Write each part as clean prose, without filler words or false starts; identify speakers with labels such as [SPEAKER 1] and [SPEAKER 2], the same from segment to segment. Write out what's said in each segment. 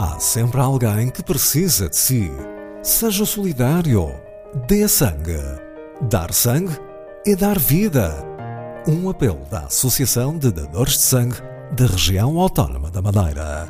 [SPEAKER 1] Há sempre alguém que precisa de si. Seja solidário. Dê sangue. Dar sangue é dar vida. Um apelo da Associação de Dadores de Sangue da Região Autónoma da Madeira.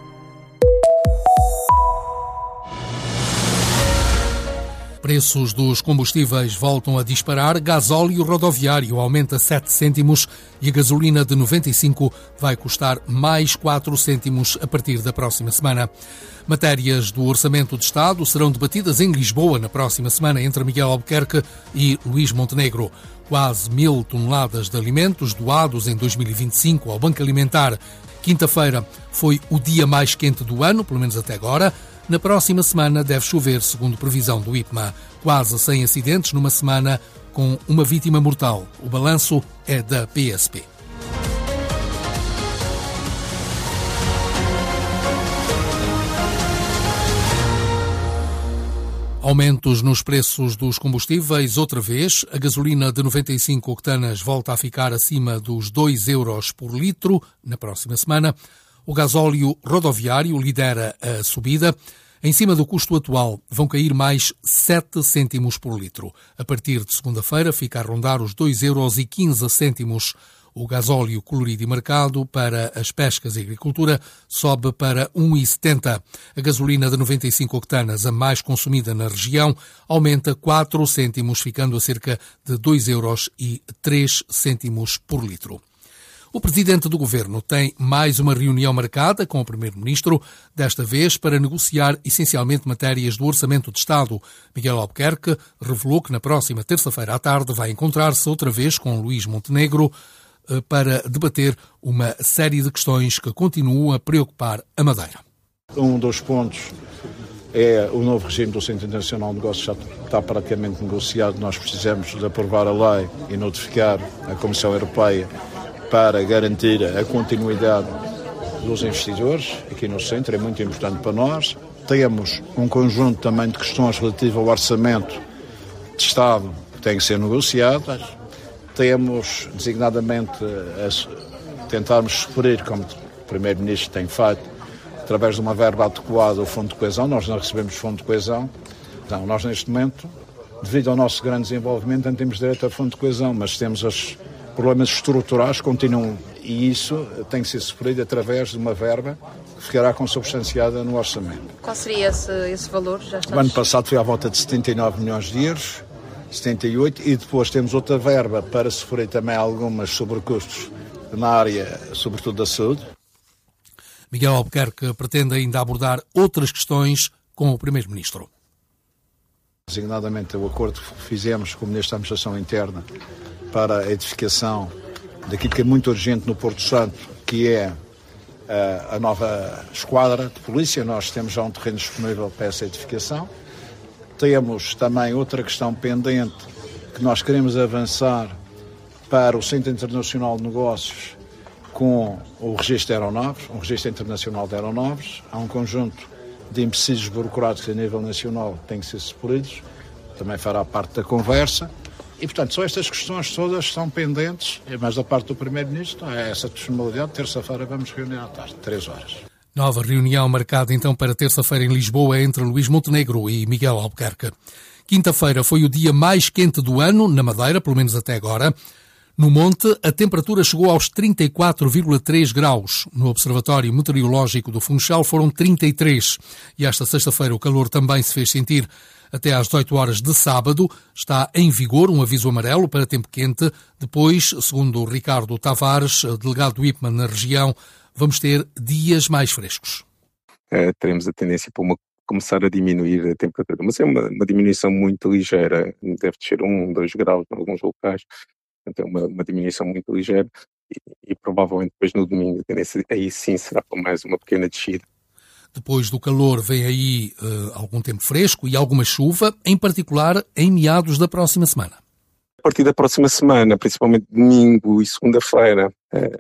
[SPEAKER 2] Preços dos combustíveis voltam a disparar. Gasóleo rodoviário aumenta 7 cêntimos e a gasolina de 95 vai custar mais 4 cêntimos a partir da próxima semana. Matérias do Orçamento de Estado serão debatidas em Lisboa na próxima semana entre Miguel Albuquerque e Luís Montenegro. Quase 1.000 toneladas de alimentos doados em 2025 ao Banco Alimentar. Quinta-feira foi o dia mais quente do ano, pelo menos até agora. Na próxima semana deve chover, segundo previsão do IPMA. Quase 100 acidentes numa semana, com uma vítima mortal. O balanço é da PSP. Aumentos nos preços dos combustíveis, outra vez. A gasolina de 95 octanas volta a ficar acima dos 2 euros por litro na próxima semana. O gasóleo rodoviário lidera a subida. Em cima do custo atual, vão cair mais 7 cêntimos por litro. A partir de segunda-feira, fica a rondar os 2,15 euros. O gasóleo colorido e marcado para as pescas e agricultura sobe para 1,70. A gasolina de 95 octanas, a mais consumida na região, aumenta 4 cêntimos, ficando a cerca de 2,03 euros por litro. O Presidente do Governo tem mais uma reunião marcada com o Primeiro-Ministro, desta vez para negociar essencialmente matérias do Orçamento de Estado. Miguel Albuquerque revelou que na próxima terça-feira à tarde vai encontrar-se outra vez com Luís Montenegro para debater uma série de questões que continuam a preocupar a Madeira.
[SPEAKER 3] Um dos pontos é o novo regime do Centro Internacional de Negócios, já está praticamente negociado. Nós precisamos de aprovar a lei e notificar a Comissão Europeia para garantir a continuidade dos investidores aqui no centro, é muito importante para nós. Temos um conjunto também de questões relativas ao orçamento de Estado que têm que ser negociadas. Temos, designadamente, a tentarmos suprir, como o Primeiro-Ministro tem feito, através de uma verba adequada, o Fundo de Coesão. Nós não recebemos Fundo de Coesão. Então, nós, neste momento, devido ao nosso grande desenvolvimento, não temos direito a Fundo de Coesão, mas temos os problemas estruturais continuam e isso tem que ser suprido através de uma verba que ficará consubstanciada no orçamento.
[SPEAKER 4] Qual seria esse valor?
[SPEAKER 3] O ano passado foi à volta de 79 milhões de euros, 78, e depois temos outra verba para suprir também algumas sobrecustos na área, sobretudo da saúde.
[SPEAKER 2] Miguel Albuquerque pretende ainda abordar outras questões com o Primeiro-Ministro.
[SPEAKER 3] Designadamente o acordo que fizemos com o Ministro da Administração Interna para a edificação daquilo que é muito urgente no Porto Santo, que é a nova esquadra de polícia. Nós temos já um terreno disponível para essa edificação. Temos também outra questão pendente que nós queremos avançar para o Centro Internacional de Negócios com o registro de aeronaves, um registro internacional de aeronaves. Há um conjunto de empecilhos burocráticos a nível nacional que têm que ser supridos, também fará parte da conversa. E, portanto, só estas questões todas estão pendentes, mas da parte do Primeiro-Ministro, é essa disponibilidade. Terça-feira vamos reunir à tarde, 3 horas.
[SPEAKER 2] Nova reunião marcada então para terça-feira em Lisboa entre Luís Montenegro e Miguel Albuquerque. Quinta-feira foi o dia mais quente do ano, na Madeira, pelo menos até agora. No Monte, a temperatura chegou aos 34,3 graus. No Observatório Meteorológico do Funchal foram 33. E esta sexta-feira o calor também se fez sentir. Até às 18 horas de sábado está em vigor um aviso amarelo para tempo quente. Depois, segundo o Ricardo Tavares, delegado do IPMA na região, vamos ter dias mais frescos.
[SPEAKER 5] Teremos a tendência para começar a diminuir a temperatura, mas é uma diminuição muito ligeira, deve descer 1, 2 graus em alguns locais, portanto é uma diminuição muito ligeira e provavelmente depois no domingo a tendência aí sim será para mais uma pequena descida.
[SPEAKER 2] Depois do calor vem aí algum tempo fresco e alguma chuva, em particular em meados da próxima semana.
[SPEAKER 5] A partir da próxima semana, principalmente domingo e segunda-feira,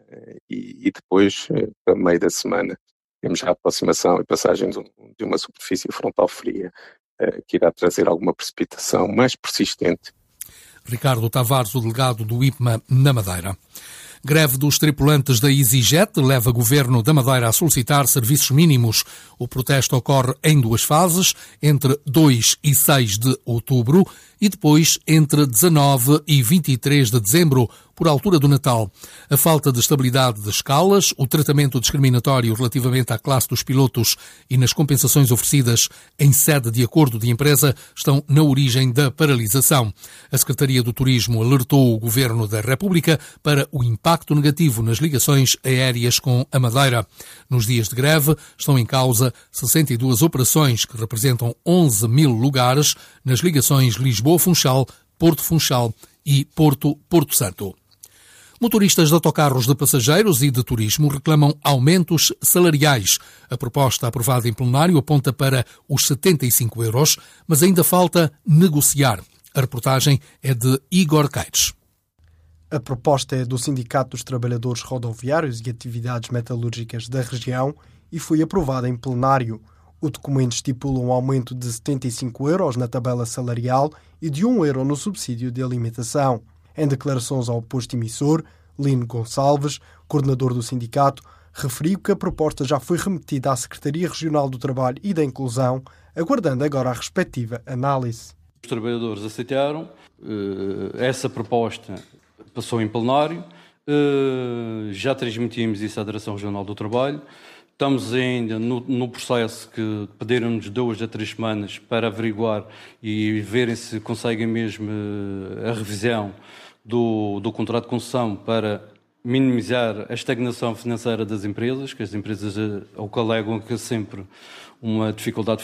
[SPEAKER 5] e depois para meio da semana, temos já a aproximação e passagem de uma superfície frontal fria que irá trazer alguma precipitação mais persistente.
[SPEAKER 2] Ricardo Tavares, o delegado do IPMA na Madeira. Greve dos tripulantes da EasyJet leva o Governo da Madeira a solicitar serviços mínimos. O protesto ocorre em 2 fases, entre 2 e 6 de outubro e depois entre 19 e 23 de dezembro, por altura do Natal. A falta de estabilidade de escalas, o tratamento discriminatório relativamente à classe dos pilotos e nas compensações oferecidas em sede de acordo de empresa estão na origem da paralisação. A Secretaria do Turismo alertou o Governo da República para o impacto negativo nas ligações aéreas com a Madeira. Nos dias de greve estão em causa 62 operações que representam 11 mil lugares nas ligações Lisboa-Funchal, Porto-Funchal e Porto-Porto Santo. Motoristas de autocarros de passageiros e de turismo reclamam aumentos salariais. A proposta aprovada em plenário aponta para os 75 euros, mas ainda falta negociar. A reportagem é de Igor Caires.
[SPEAKER 6] A proposta é do Sindicato dos Trabalhadores Rodoviários e Atividades Metalúrgicas da região e foi aprovada em plenário. O documento estipula um aumento de 75 euros na tabela salarial e de 1 euro no subsídio de alimentação. Em declarações ao posto emissor, Lino Gonçalves, coordenador do sindicato, referiu que a proposta já foi remetida à Secretaria Regional do Trabalho e da Inclusão, aguardando agora a respectiva análise.
[SPEAKER 7] Os trabalhadores aceitaram, essa proposta passou em plenário, já transmitimos isso à Direção Regional do Trabalho. Estamos ainda no processo que pediram-nos 2 a 3 semanas para averiguar e verem se conseguem mesmo a revisão do contrato de concessão para minimizar a estagnação financeira das empresas, que as empresas ao que alegam que é sempre uma dificuldade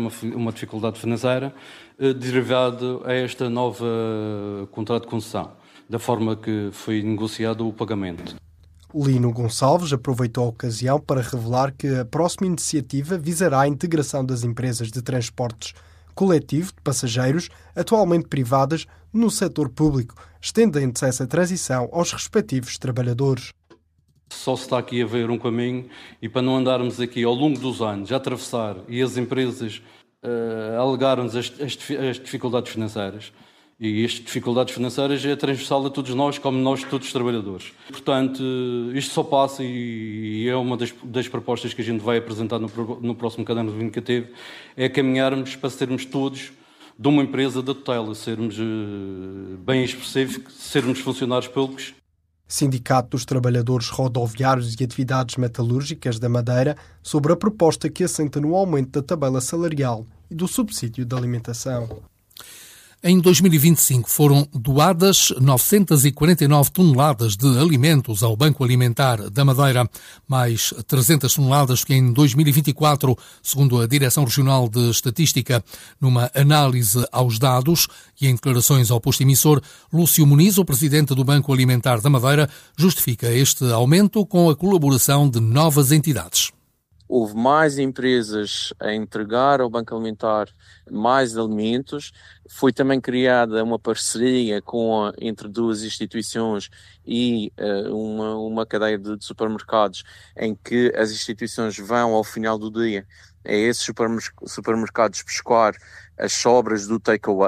[SPEAKER 7] financeira, derivado a esta nova contrato de concessão, da forma que foi negociado o pagamento.
[SPEAKER 6] Lino Gonçalves aproveitou a ocasião para revelar que a próxima iniciativa visará a integração das empresas de transportes coletivo de passageiros atualmente privadas no setor público, estendendo-se essa transição aos respectivos trabalhadores.
[SPEAKER 7] Só se está aqui a ver um caminho e para não andarmos aqui ao longo dos anos a atravessar e as empresas alegarem-nos as dificuldades financeiras. E estas dificuldades financeiras é transversal a todos nós, como nós todos os trabalhadores. Portanto, isto só passa e é uma das propostas que a gente vai apresentar no próximo caderno vindicativo, é caminharmos para sermos todos de uma empresa da tutela, sermos bem específicos, sermos funcionários públicos.
[SPEAKER 6] Sindicato dos Trabalhadores Rodoviários e Atividades Metalúrgicas da Madeira sobre a proposta que assenta no aumento da tabela salarial e do subsídio de alimentação.
[SPEAKER 2] Em 2025 foram doadas 949 toneladas de alimentos ao Banco Alimentar da Madeira, mais 300 toneladas que em 2024, segundo a Direção Regional de Estatística. Numa análise aos dados e em declarações ao posto emissor, Lúcio Muniz, o presidente do Banco Alimentar da Madeira, justifica este aumento com a colaboração de novas entidades.
[SPEAKER 8] Houve mais empresas a entregar ao Banco Alimentar mais alimentos. Foi também criada uma parceria entre 2 instituições e uma cadeia de supermercados, em que as instituições vão ao final do dia a esses supermercados buscar as sobras do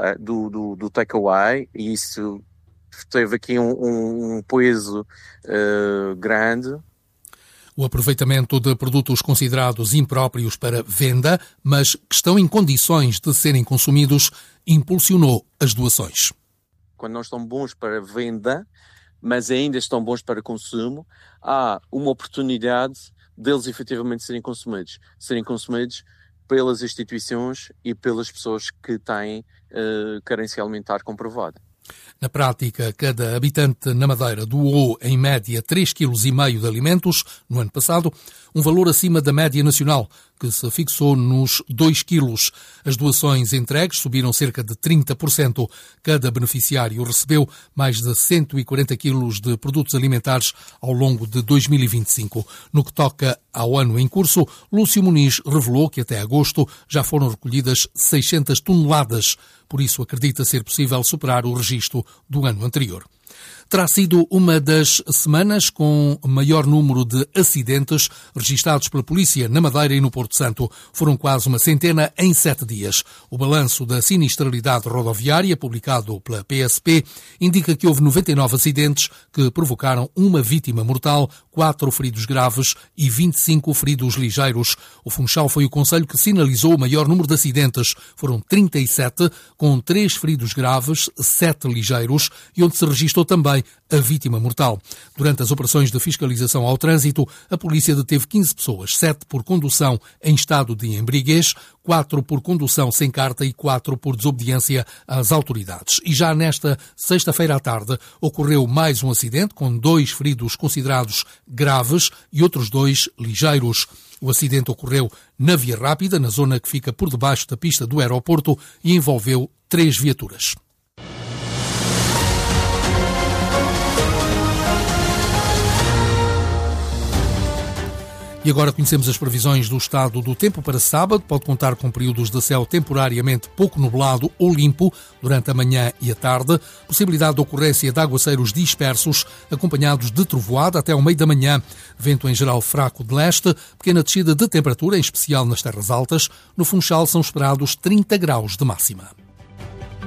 [SPEAKER 8] takeaway, e isso teve aqui um peso grande.
[SPEAKER 2] O aproveitamento de produtos considerados impróprios para venda, mas que estão em condições de serem consumidos, impulsionou as doações.
[SPEAKER 8] Quando não estão bons para venda, mas ainda estão bons para consumo, há uma oportunidade deles efetivamente serem consumidos pelas instituições e pelas pessoas que têm carência alimentar comprovada.
[SPEAKER 2] Na prática, cada habitante na Madeira doou, em média, 3,5 kg de alimentos no ano passado, um valor acima da média nacional, que se fixou nos 2 kg. As doações entregues subiram cerca de 30%. Cada beneficiário recebeu mais de 140 kg de produtos alimentares ao longo de 2025. No que toca ao ano em curso, Lúcio Muniz revelou que até agosto já foram recolhidas 600 toneladas. Por isso, acredita ser possível superar o registro do ano anterior. Terá sido uma das semanas com maior número de acidentes registados pela polícia na Madeira e no Porto Santo. Foram quase uma centena em 7 dias. O balanço da sinistralidade rodoviária, publicado pela PSP, indica que houve 99 acidentes que provocaram uma vítima mortal, 4 feridos graves e 25 feridos ligeiros. O Funchal foi o concelho que sinalizou o maior número de acidentes. Foram 37, com 3 feridos graves, 7 ligeiros, e onde se registrou também a vítima mortal. Durante as operações de fiscalização ao trânsito, a polícia deteve 15 pessoas, 7 por condução em estado de embriaguez, 4 por condução sem carta e 4 por desobediência às autoridades. E já nesta sexta-feira à tarde ocorreu mais um acidente com 2 feridos considerados graves e outros 2 ligeiros. O acidente ocorreu na Via Rápida, na zona que fica por debaixo da pista do aeroporto, e envolveu 3 viaturas. E agora conhecemos as previsões do estado do tempo para sábado. Pode contar com períodos de céu temporariamente pouco nublado ou limpo durante a manhã e a tarde. Possibilidade de ocorrência de aguaceiros dispersos, acompanhados de trovoada até ao meio da manhã. Vento em geral fraco de leste, pequena descida de temperatura, em especial nas terras altas. No Funchal são esperados 30 graus de máxima.